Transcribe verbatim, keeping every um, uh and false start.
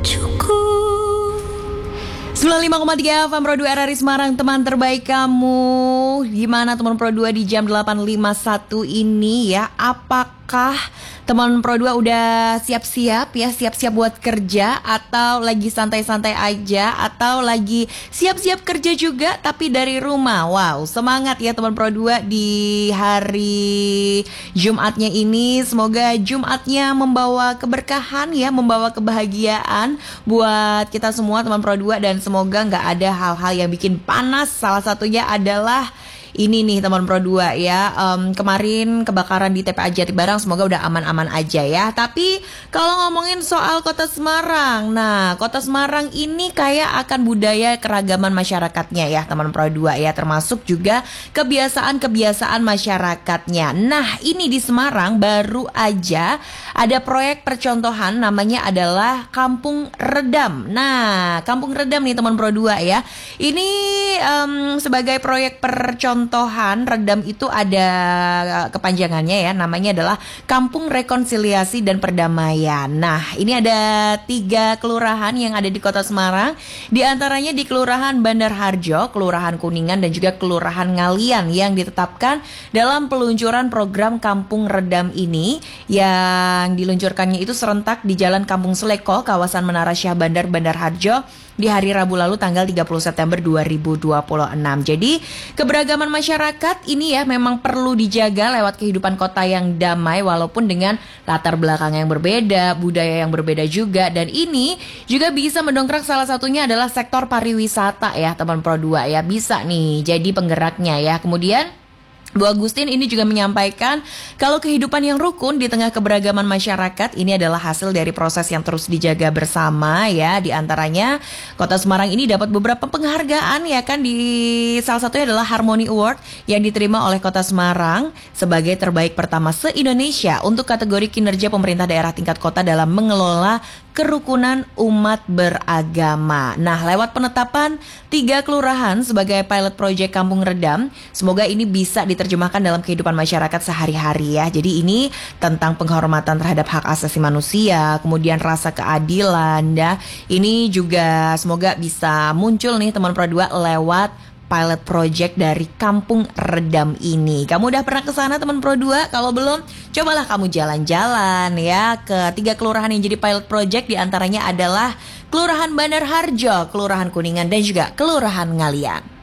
sembilan puluh lima koma tiga F M Pro dua R R I Semarang, teman terbaik kamu. Gimana teman Pro dua di jam delapan lima puluh satu ini ya? Apakah teman Pro dua udah siap-siap ya, siap-siap buat kerja, atau lagi santai-santai aja, atau lagi siap-siap kerja juga tapi dari rumah? Wow, semangat ya teman Pro dua di hari Jumatnya ini. Semoga Jumatnya membawa keberkahan ya, membawa kebahagiaan buat kita semua teman Pro dua, dan semoga nggak ada hal-hal yang bikin panas. Salah satunya adalah ini nih teman Pro dua ya, um, kemarin kebakaran di T P A Jatibarang, semoga udah aman-aman aja ya. Tapi kalau ngomongin soal kota Semarang, nah kota Semarang ini kayak akan budaya keragaman masyarakatnya ya teman Pro dua ya, termasuk juga kebiasaan-kebiasaan masyarakatnya. Nah ini di Semarang baru aja ada proyek percontohan, namanya adalah Kampung Redam. Nah Kampung Redam nih teman Pro dua ya, ini um, sebagai proyek percontohan. Contohan Redam itu ada kepanjangannya ya, namanya adalah Kampung Rekonsiliasi dan Perdamaian. Nah ini ada tiga kelurahan yang ada di kota Semarang, di antaranya di Kelurahan Bandar Harjo, Kelurahan Kuningan, dan juga Kelurahan Ngalian yang ditetapkan dalam peluncuran program Kampung Redam ini, yang diluncurkannya itu serentak di Jalan Kampung Seleko, kawasan Menara Syah Bandar, Bandar Harjo, di hari Rabu lalu tanggal tiga puluh September dua ribu dua puluh enam. Jadi keberagaman masyarakat ini ya memang perlu dijaga lewat kehidupan kota yang damai, walaupun dengan latar belakang yang berbeda, budaya yang berbeda juga. Dan ini juga bisa mendongkrak, salah satunya adalah sektor pariwisata ya teman Pro dua ya, bisa nih jadi penggeraknya ya. Kemudian Bu Agustin ini juga menyampaikan kalau kehidupan yang rukun di tengah keberagaman masyarakat ini adalah hasil dari proses yang terus dijaga bersama ya. Di antaranya kota Semarang ini dapat beberapa penghargaan ya kan, di salah satunya adalah Harmony Award yang diterima oleh kota Semarang sebagai terbaik pertama se-Indonesia untuk kategori kinerja pemerintah daerah tingkat kota dalam mengelola kerukunan umat beragama. Nah, lewat penetapan tiga kelurahan sebagai pilot project Kampung Redam, semoga ini bisa diterjemahkan dalam kehidupan masyarakat sehari-hari ya. Jadi ini tentang penghormatan terhadap hak asasi manusia, kemudian rasa keadilan ya. Ini juga semoga bisa muncul nih teman Pro dua lewat pilot project dari Kampung Redam ini. Kamu udah pernah ke sana teman Pro dua? Kalau belum, cobalah kamu jalan-jalan ya ke tiga kelurahan yang jadi pilot project. Di antaranya adalah Kelurahan Bandar Harjo, Kelurahan Kuningan, dan juga Kelurahan Ngalian.